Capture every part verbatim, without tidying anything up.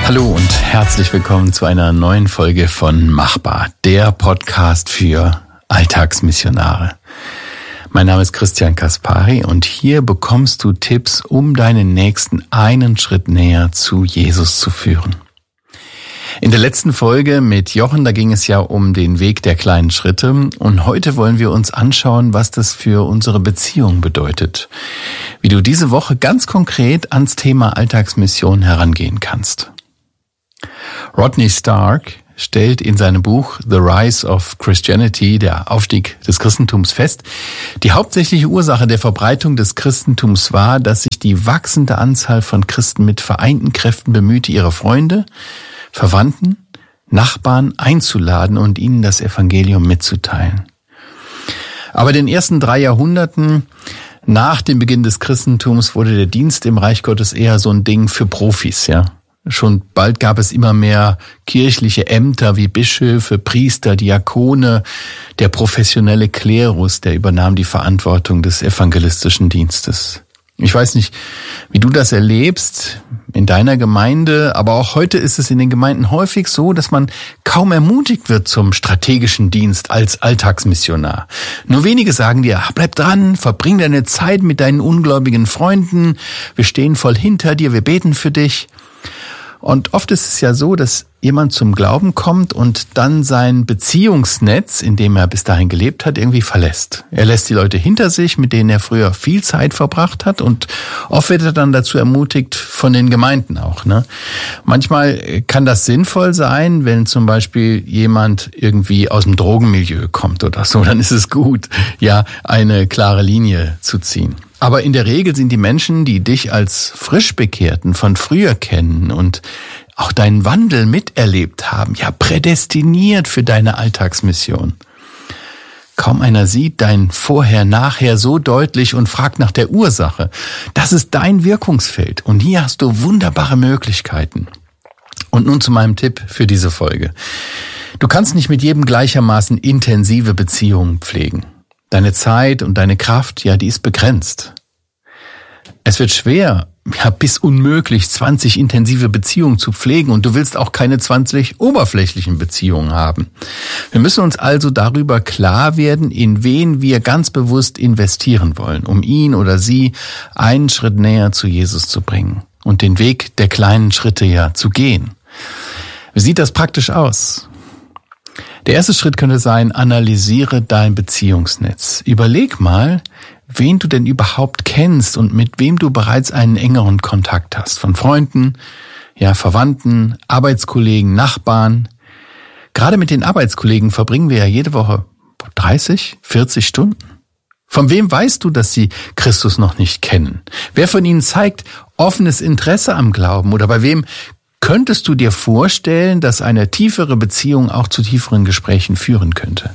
Hallo und herzlich willkommen zu einer neuen Folge von Machbar, der Podcast für Alltagsmissionare. Mein Name ist Christian Kaspari und hier bekommst du Tipps, um deinen Nächsten einen Schritt näher zu Jesus zu führen. In der letzten Folge mit Jochen, da ging es ja um den Weg der kleinen Schritte und heute wollen wir uns anschauen, was das für unsere Beziehung bedeutet. Wie du diese Woche ganz konkret ans Thema Alltagsmission herangehen kannst. Rodney Stark stellt in seinem Buch The Rise of Christianity, der Aufstieg des Christentums, fest, die hauptsächliche Ursache der Verbreitung des Christentums war, dass sich die wachsende Anzahl von Christen mit vereinten Kräften bemühte, ihre Freunde, Verwandten, Nachbarn einzuladen und ihnen das Evangelium mitzuteilen. Aber in den ersten drei Jahrhunderten nach dem Beginn des Christentums wurde der Dienst im Reich Gottes eher so ein Ding für Profis, ja. Schon bald gab es immer mehr kirchliche Ämter wie Bischöfe, Priester, Diakone. Der professionelle Klerus, der übernahm die Verantwortung des evangelistischen Dienstes. Ich weiß nicht, wie du das erlebst in deiner Gemeinde, aber auch heute ist es in den Gemeinden häufig so, dass man kaum ermutigt wird zum strategischen Dienst als Alltagsmissionar. Nur wenige sagen dir, bleib dran, verbring deine Zeit mit deinen ungläubigen Freunden, wir stehen voll hinter dir, wir beten für dich. Und oft ist es ja so, dass jemand zum Glauben kommt und dann sein Beziehungsnetz, in dem er bis dahin gelebt hat, irgendwie verlässt. Er lässt die Leute hinter sich, mit denen er früher viel Zeit verbracht hat, und oft wird er dann dazu ermutigt von den Gemeinden auch, ne? Manchmal kann das sinnvoll sein, wenn zum Beispiel jemand irgendwie aus dem Drogenmilieu kommt oder so, dann ist es gut, ja, eine klare Linie zu ziehen. Aber in der Regel sind die Menschen, die dich als Frischbekehrten von früher kennen und auch deinen Wandel miterlebt haben, ja prädestiniert für deine Alltagsmission. Kaum einer sieht dein Vorher-Nachher so deutlich und fragt nach der Ursache. Das ist dein Wirkungsfeld und hier hast du wunderbare Möglichkeiten. Und nun zu meinem Tipp für diese Folge. Du kannst nicht mit jedem gleichermaßen intensive Beziehungen pflegen. Deine Zeit und deine Kraft, ja, die ist begrenzt. Es wird schwer, ja, bis unmöglich, zwanzig intensive Beziehungen zu pflegen, und du willst auch keine zwanzig oberflächlichen Beziehungen haben. Wir müssen uns also darüber klar werden, in wen wir ganz bewusst investieren wollen, um ihn oder sie einen Schritt näher zu Jesus zu bringen und den Weg der kleinen Schritte ja zu gehen. Wie sieht das praktisch aus? Der erste Schritt könnte sein, analysiere dein Beziehungsnetz. Überleg mal, wen du denn überhaupt kennst und mit wem du bereits einen engeren Kontakt hast. Von Freunden, ja, Verwandten, Arbeitskollegen, Nachbarn. Gerade mit den Arbeitskollegen verbringen wir ja jede Woche dreißig, vierzig Stunden. Von wem weißt du, dass sie Christus noch nicht kennen? Wer von ihnen zeigt offenes Interesse am Glauben, oder bei wem könntest du dir vorstellen, dass eine tiefere Beziehung auch zu tieferen Gesprächen führen könnte?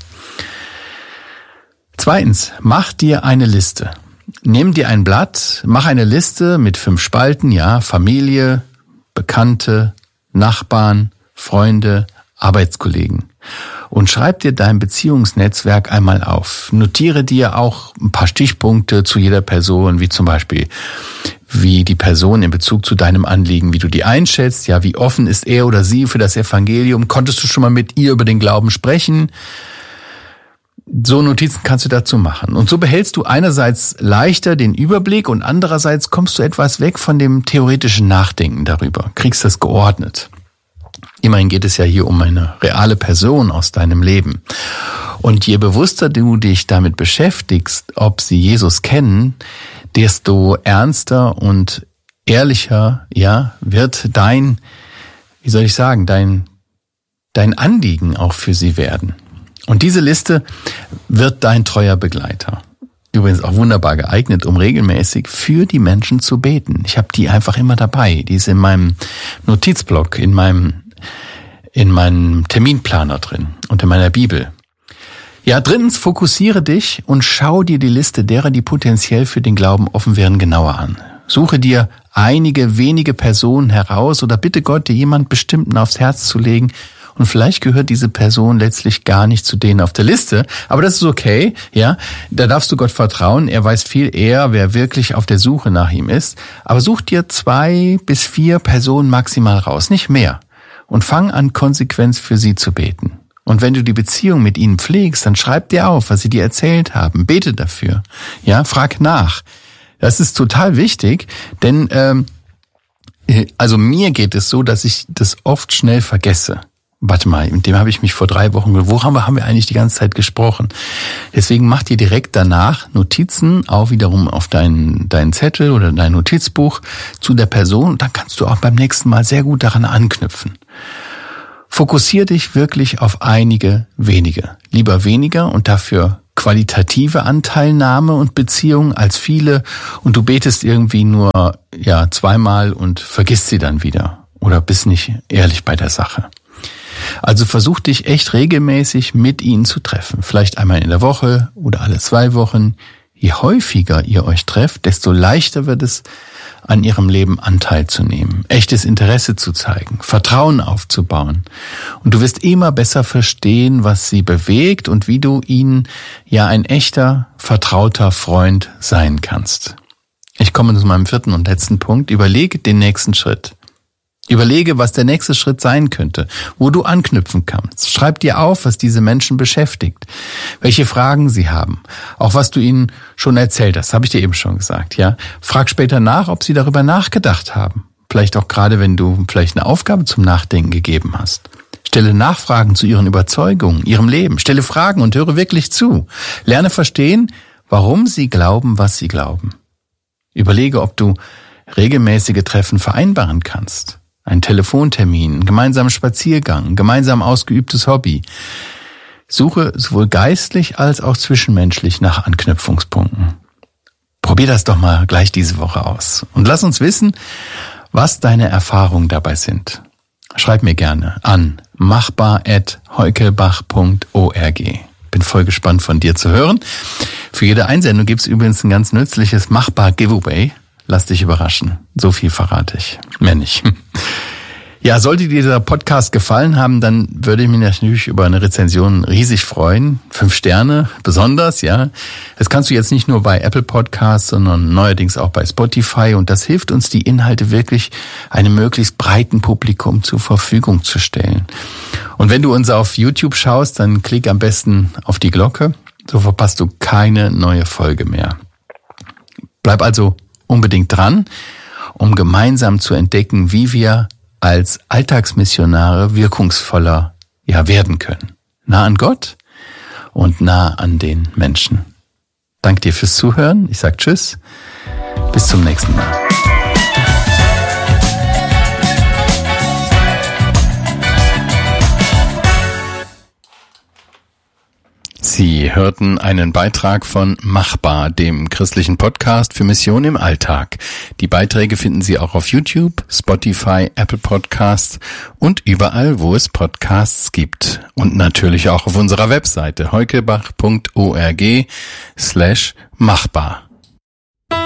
Zweitens, mach dir eine Liste. Nimm dir ein Blatt, mach eine Liste mit fünf Spalten, ja, Familie, Bekannte, Nachbarn, Freunde, Arbeitskollegen. Und schreib dir dein Beziehungsnetzwerk einmal auf. Notiere dir auch ein paar Stichpunkte zu jeder Person, wie zum Beispiel, wie die Person in Bezug zu deinem Anliegen, wie du die einschätzt, ja, wie offen ist er oder sie für das Evangelium, konntest du schon mal mit ihr über den Glauben sprechen? So Notizen kannst du dazu machen. Und so behältst du einerseits leichter den Überblick und andererseits kommst du etwas weg von dem theoretischen Nachdenken darüber, kriegst das geordnet. Immerhin geht es ja hier um eine reale Person aus deinem Leben. Und je bewusster du dich damit beschäftigst, ob sie Jesus kennen, desto ernster und ehrlicher, ja, wird dein, wie soll ich sagen, dein, dein Anliegen auch für sie werden. Und diese Liste wird dein treuer Begleiter. Übrigens auch wunderbar geeignet, um regelmäßig für die Menschen zu beten. Ich habe die einfach immer dabei. Die ist in meinem Notizblock, in meinem in meinem Terminplaner drin und in meiner Bibel. Ja, drittens, fokussiere dich und schau dir die Liste derer, die potenziell für den Glauben offen wären, genauer an. Suche dir einige wenige Personen heraus oder bitte Gott, dir jemand Bestimmten aufs Herz zu legen und vielleicht gehört diese Person letztlich gar nicht zu denen auf der Liste, aber das ist okay, ja, da darfst du Gott vertrauen, er weiß viel eher, wer wirklich auf der Suche nach ihm ist, aber such dir zwei bis vier Personen maximal raus, nicht mehr, und fang an, konsequent für sie zu beten. Und wenn du die Beziehung mit ihnen pflegst, dann schreib dir auf, was sie dir erzählt haben. Bete dafür. Ja, frag nach. Das ist total wichtig, denn ähm, also mir geht es so, dass ich das oft schnell vergesse. Warte mal, mit dem habe ich mich vor drei Wochen, wo haben wir, haben wir eigentlich die ganze Zeit gesprochen? Deswegen mach dir direkt danach Notizen, auch wiederum auf deinen, deinen Zettel oder dein Notizbuch zu der Person. Und dann kannst du auch beim nächsten Mal sehr gut daran anknüpfen. Fokussier dich wirklich auf einige wenige. Lieber weniger und dafür qualitative Anteilnahme und Beziehung als viele und du betest irgendwie nur ja zweimal und vergisst sie dann wieder oder bist nicht ehrlich bei der Sache. Also versuch dich echt regelmäßig mit ihnen zu treffen. Vielleicht einmal in der Woche oder alle zwei Wochen. Je häufiger ihr euch trefft, desto leichter wird es, an ihrem Leben Anteil zu nehmen, echtes Interesse zu zeigen, Vertrauen aufzubauen. Und du wirst immer besser verstehen, was sie bewegt und wie du ihnen ja ein echter, vertrauter Freund sein kannst. Ich komme zu meinem vierten und letzten Punkt. Überlege den nächsten Schritt. Überlege, was der nächste Schritt sein könnte, wo du anknüpfen kannst. Schreib dir auf, was diese Menschen beschäftigt, welche Fragen sie haben, auch was du ihnen schon erzählt hast, habe ich dir eben schon gesagt, ja. Frag später nach, ob sie darüber nachgedacht haben. Vielleicht auch gerade, wenn du vielleicht eine Aufgabe zum Nachdenken gegeben hast. Stelle Nachfragen zu ihren Überzeugungen, ihrem Leben. Stelle Fragen und höre wirklich zu. Lerne verstehen, warum sie glauben, was sie glauben. Überlege, ob du regelmäßige Treffen vereinbaren kannst. Ein Telefontermin, einen gemeinsamen Spaziergang, ein gemeinsam ausgeübtes Hobby. Suche sowohl geistlich als auch zwischenmenschlich nach Anknüpfungspunkten. Probier das doch mal gleich diese Woche aus. Und lass uns wissen, was deine Erfahrungen dabei sind. Schreib mir gerne an machbar at heukelbach punkt org. Bin voll gespannt von dir zu hören. Für jede Einsendung gibt's übrigens ein ganz nützliches Machbar-Giveaway. Lass dich überraschen. So viel verrate ich. Mehr nicht. Ja, sollte dir dieser Podcast gefallen haben, dann würde ich mich natürlich über eine Rezension riesig freuen. Fünf Sterne besonders, ja. Das kannst du jetzt nicht nur bei Apple Podcasts, sondern neuerdings auch bei Spotify. Und das hilft uns, die Inhalte wirklich einem möglichst breiten Publikum zur Verfügung zu stellen. Und wenn du uns auf YouTube schaust, dann klick am besten auf die Glocke. So verpasst du keine neue Folge mehr. Bleib also unbedingt dran, um gemeinsam zu entdecken, wie wir als Alltagsmissionare wirkungsvoller ja werden können. Nah an Gott und nah an den Menschen. Danke dir fürs Zuhören. Ich sage Tschüss. Bis zum nächsten Mal. Sie hörten einen Beitrag von Machbar, dem christlichen Podcast für Mission im Alltag. Die Beiträge finden Sie auch auf YouTube, Spotify, Apple Podcasts und überall, wo es Podcasts gibt. Und natürlich auch auf unserer Webseite heukelbach punkt org slash machbar.